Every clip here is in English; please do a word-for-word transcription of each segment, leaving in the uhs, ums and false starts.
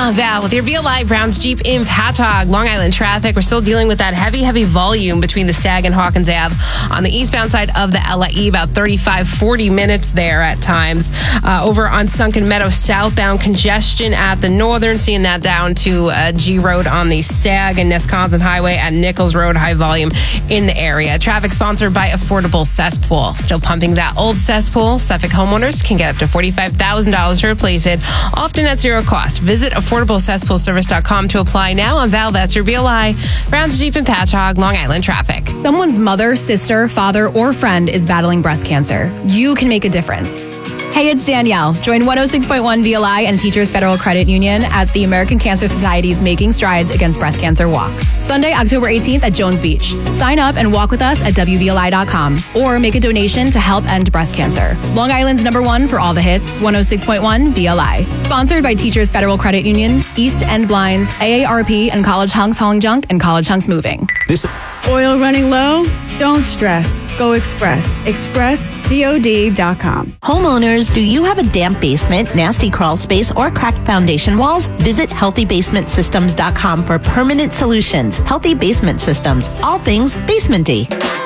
Val, with your V L I Browns Jeep in Patchogue, Long Island traffic. We're still dealing with that heavy, heavy volume between the Sag and Hawkins Ave on the eastbound side of the L I E, about thirty-five, forty minutes there at times. Uh, over on Sunken Meadow, southbound congestion at the northern, seeing that down to uh, G Road on the Sag and Nesconsin Highway at Nichols Road, high volume in the area. Traffic sponsored by Affordable Cesspool. Still pumping that old cesspool. Suffolk homeowners can get up to forty-five thousand dollars to replace it, often at zero cost. Visit affordable cesspool service dot com to apply now. On Val, that's your V L I. Browns Jeep and Patchogue, Long Island traffic. Someone's mother, sister, father, or friend is battling breast cancer. You can make a difference. Hey, it's Danielle. Join one oh six point one V L I and Teachers Federal Credit Union at the American Cancer Society's Making Strides Against Breast Cancer Walk. Sunday, October eighteenth at Jones Beach. Sign up and walk with us at W V L I dot com or make a donation to help end breast cancer. Long Island's number one for all the hits, one oh six point one V L I. Sponsored by Teachers Federal Credit Union, East End Blinds, A A R P, and College Hunks Hauling Junk and College Hunks Moving. This Oil running low? Don't stress. Go Express. express cod dot com. Homeowners, do you have a damp basement, nasty crawl space, or cracked foundation walls? Visit healthy basement systems dot com for permanent solutions. Healthy Basement Systems, all things basement-y.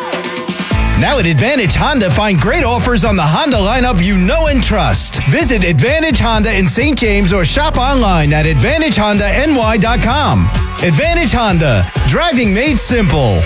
Now at Advantage Honda, find great offers on the Honda lineup you know and trust. Visit Advantage Honda in Saint James or shop online at advantage honda n y dot com. Advantage Honda, driving made simple.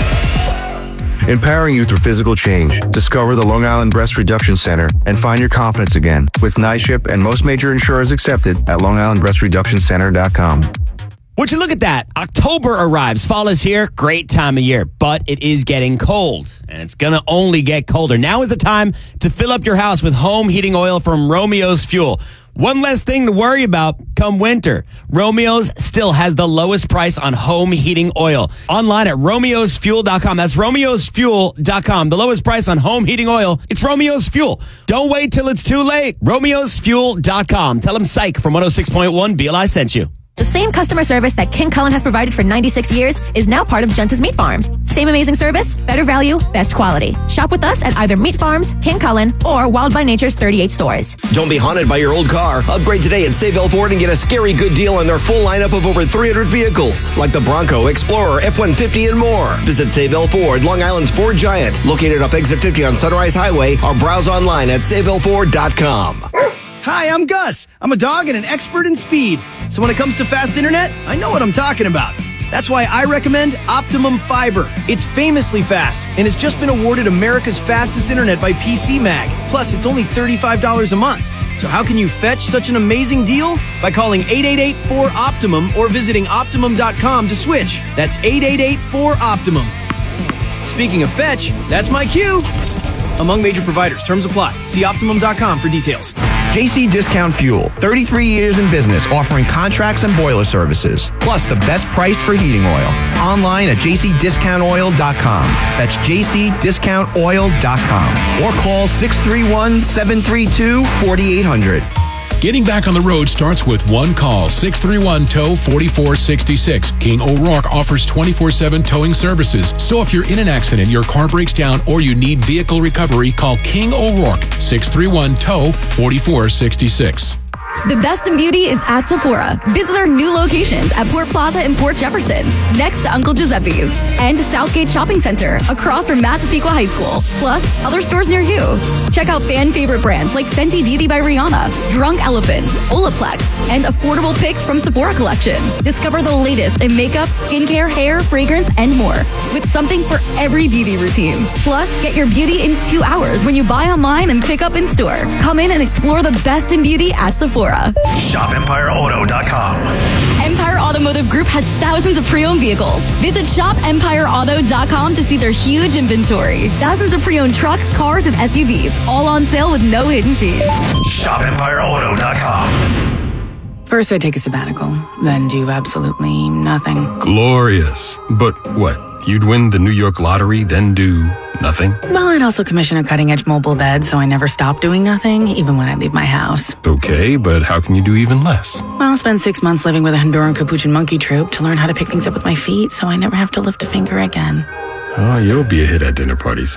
Empowering you through physical change. Discover the Long Island Breast Reduction Center and find your confidence again. With NYSHIP and most major insurers accepted at long island breast reduction center dot com. Would you look at that? October arrives. Fall is here. Great time of year. But it is getting cold. And it's going to only get colder. Now is the time to fill up your house with home heating oil from Romeo's Fuel. One less thing to worry about come winter. Romeo's still has the lowest price on home heating oil. Online at romeos fuel dot com. That's romeos fuel dot com. The lowest price on home heating oil. It's Romeo's Fuel. Don't wait till it's too late. romeos fuel dot com. Tell them Psych from one oh six point one B L I sent you. The same customer service that King Cullen has provided for ninety-six years is now part of Genta's Meat Farms. Same amazing service, better value, best quality. Shop with us at either Meat Farms, King Cullen, or Wild by Nature's thirty-eight stores. Don't be haunted by your old car. Upgrade today at Sayville Ford and get a scary good deal on their full lineup of over three hundred vehicles, like the Bronco, Explorer, F one fifty, and more. Visit Sayville Ford, Long Island's Ford Giant, located off Exit fifty on Sunrise Highway, or browse online at sayville ford dot com. Hi, I'm Gus. I'm a dog and an expert in speed. So when it comes to fast internet, I know what I'm talking about. That's why I recommend Optimum Fiber. It's famously fast and has just been awarded America's fastest internet by P C Mag. Plus, it's only thirty-five dollars a month. So how can you fetch such an amazing deal? By calling eight eight eight four optimum or visiting optimum dot com to switch. That's eight eight eight four optimum. Speaking of fetch, that's my cue. Among major providers, terms apply. See optimum dot com for details. J C Discount Fuel, thirty-three years in business, offering contracts and boiler services, plus the best price for heating oil. Online at j c discount oil dot com. That's j c discount oil dot com. Or call six three one, seven three two, four eight zero zero. Getting back on the road starts with one call, six three one, T O W, four four six six. King O'Rourke offers twenty-four seven towing services. So if you're in an accident, your car breaks down, or you need vehicle recovery, call King O'Rourke, six three one, T O W, four four six six. The best in beauty is at Sephora. Visit our new locations at Port Plaza and Port Jefferson, next to Uncle Giuseppe's, and Southgate Shopping Center across from Massapequa High School, plus other stores near you. Check out fan favorite brands like Fenty Beauty by Rihanna, Drunk Elephant, Olaplex, and affordable picks from Sephora Collection. Discover the latest in makeup, skincare, hair, fragrance, and more, with something for every beauty routine. Plus, get your beauty in two hours when you buy online and pick up in store. Come in and explore the best in beauty at Sephora. shop empire auto dot com. Empire Automotive Group has thousands of pre-owned vehicles. Visit shop empire auto dot com to see their huge inventory. Thousands of pre-owned trucks, cars, and S U Vs, all on sale with no hidden fees. shop empire auto dot com. First I take a sabbatical, then do absolutely nothing. Glorious. But what? You'd win the New York lottery, then do nothing? Well, I'd also commission a cutting-edge mobile bed, so I never stop doing nothing, even when I leave my house. Okay, but how can you do even less? Well, I'll spend six months living with a Honduran Capuchin monkey troupe to learn how to pick things up with my feet, so I never have to lift a finger again. Oh, you'll be a hit at dinner parties.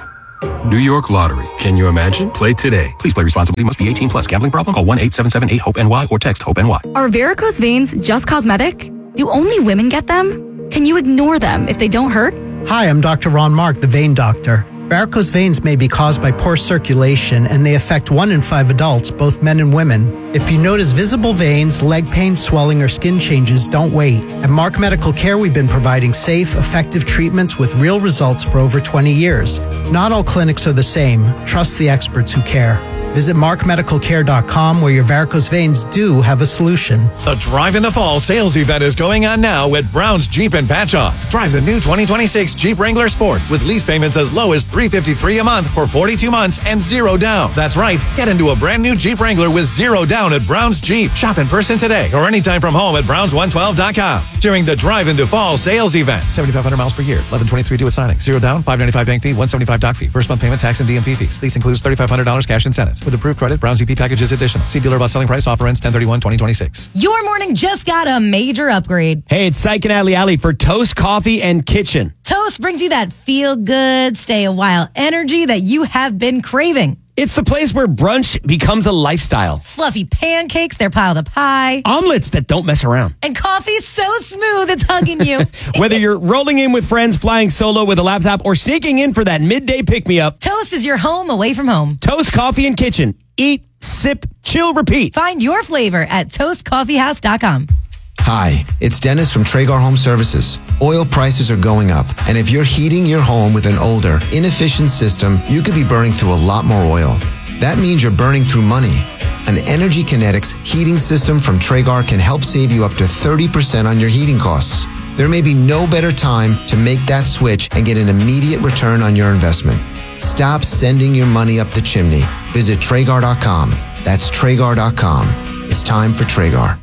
New York Lottery. Can you imagine? Play today. Please play responsibly. Must be eighteen plus. Gambling problem? Call one eight seven seven eight hope N Y or text HOPE-NY. Are varicose veins just cosmetic? Do only women get them? Can you ignore them if they don't hurt? Hi, I'm Doctor Ron Mark, the vein doctor. Varicose veins may be caused by poor circulation, and they affect one in five adults, both men and women. If you notice visible veins, leg pain, swelling, or skin changes, don't wait. At Mark Medical Care, we've been providing safe, effective treatments with real results for over twenty years. Not all clinics are the same. Trust the experts who care. Visit mark medical care dot com, where your varicose veins do have a solution. The Drive into Fall sales event is going on now at Brown's Jeep in Patchogue. Drive the new twenty twenty-six Jeep Wrangler Sport with lease payments as low as three hundred fifty-three dollars a month for forty-two months and zero down. That's right. Get into a brand new Jeep Wrangler with zero down at Brown's Jeep. Shop in person today or anytime from home at browns one twelve dot com during the Drive into Fall sales event. seventy-five hundred miles per year. eleven twenty-three due at signing. Zero down. five ninety-five bank fee. one seventy-five doc fee. First month payment, tax, and D M V fees. Lease includes thirty-five hundred dollars cash incentives. With approved credit, Brown's E P package is additional. See dealer about selling price. Offer ends ten thirty-one twenty twenty-six. Your morning just got a major upgrade. Hey, it's Syke and Ali Ali for Toast Coffee and Kitchen. Toast brings you that feel good, stay a while energy that you have been craving. It's the place where brunch becomes a lifestyle. Fluffy pancakes, they're piled up high. Omelets that don't mess around. And coffee so smooth it's hugging you. Whether you're rolling in with friends, flying solo with a laptop, or sneaking in for that midday pick-me-up, Toast is your home away from home. Toast Coffee and Kitchen. Eat, sip, chill, repeat. Find your flavor at toast coffee house dot com. Hi, it's Dennis from Traeger Home Services. Oil prices are going up, and if you're heating your home with an older, inefficient system, you could be burning through a lot more oil. That means you're burning through money. An Energy Kinetics heating system from Traeger can help save you up to thirty percent on your heating costs. There may be no better time to make that switch and get an immediate return on your investment. Stop sending your money up the chimney. Visit Traeger dot com. That's Traeger dot com. It's time for Traeger.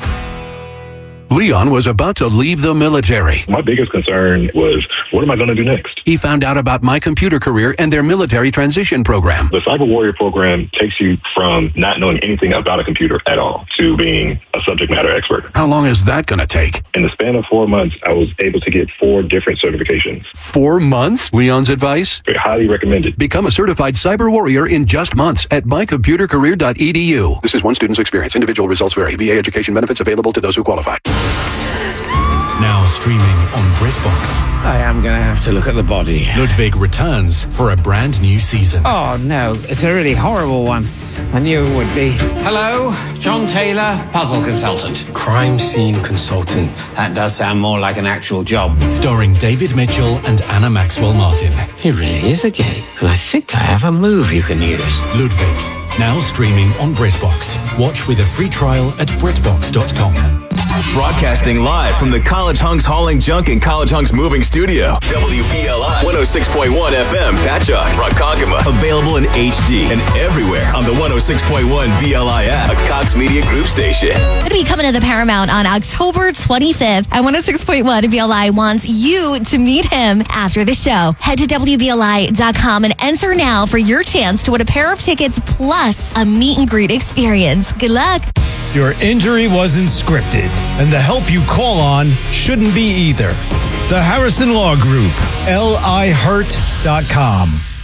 Leon was about to leave the military. My biggest concern was, what am I going to do next? He found out about My Computer Career and their military transition program. The Cyber Warrior program takes you from not knowing anything about a computer at all to being a subject matter expert. How long is that going to take? In the span of four months, I was able to get four different certifications. Four months? Leon's advice? Very highly recommended. Become a certified cyber warrior in just months at my computer career dot e d u. This is one student's experience. Individual results vary. V A education benefits available to those who qualify. Now streaming on BritBox. I am going to have to look at the body. Ludwig returns for a brand new season. Oh, no. It's a really horrible one. I knew it would be. Hello, John Taylor, puzzle consultant. Crime scene consultant. That does sound more like an actual job. Starring David Mitchell and Anna Maxwell Martin. He really is a game, and I think I have a move you can use. Ludwig. Now streaming on BritBox. Watch with a free trial at britbox dot com. Broadcasting live from the College Hunks Hauling Junk and College Hunks Moving Studio. W B L I one oh six point one F M, Patchogue, Ronkonkoma. Available in H D and everywhere on the one oh six point one B L I app, a Cox Media Group station. Going to be coming to the Paramount on October twenty-fifth. And one oh six point one B L I wants you to meet him after the show. Head to W B L I dot com and enter now for your chance to win a pair of tickets plus a meet and greet experience. Good luck. Your injury wasn't scripted, and the help you call on shouldn't be either. The Harrison Law Group, L I hurt dot com.